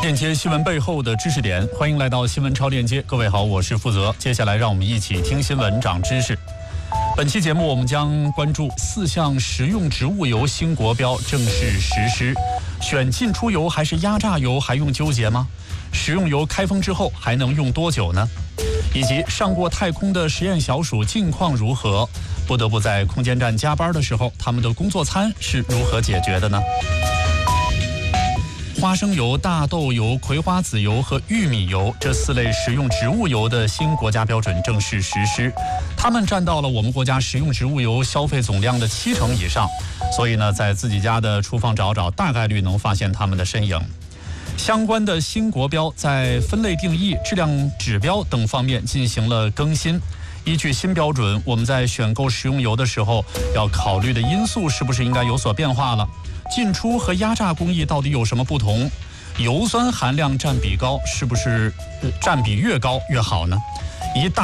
链接新闻背后的知识点，欢迎来到新闻超链接。各位好，我是负责。接下来让我们一起听新闻长知识。本期节目我们将关注4项食用植物油新国标正式实施，选进出油还是压榨油还用纠结吗？食用油开封之后还能用多久呢？以及上过太空的实验小鼠近况如何？不得不在空间站加班的时候，他们的工作餐是如何解决的呢？花生油、大豆油、葵花籽油和玉米油这4类食用植物油的新国家标准正式实施，它们占到了我们国家食用植物油消费总量的70%以上，所以呢，在自己家的厨房找找，大概率能发现它们的身影。相关的新国标在分类定义、质量指标等方面进行了更新。依据新标准，我们在选购食用油的时候，要考虑的因素是不是应该有所变化了？进出和压榨工艺到底有什么不同？油酸含量占比高，是不是占比越高越好呢？一大